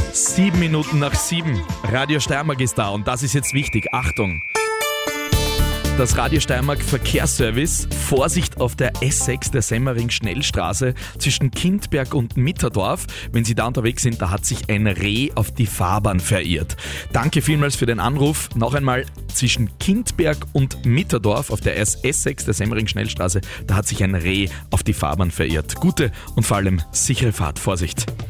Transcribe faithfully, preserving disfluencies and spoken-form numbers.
Sieben Minuten nach sieben. Radio Steiermark ist da und das ist jetzt wichtig. Achtung! Das Radio Steiermark Verkehrsservice. Vorsicht auf der S sechs der Semmering-Schnellstraße zwischen Kindberg und Mitterdorf. Wenn Sie da unterwegs sind, da hat sich ein Reh auf die Fahrbahn verirrt. Danke vielmals für den Anruf. Noch einmal, zwischen Kindberg und Mitterdorf auf der S sechs der Semmering-Schnellstraße, da hat sich ein Reh auf die Fahrbahn verirrt. Gute und vor allem sichere Fahrt. Vorsicht!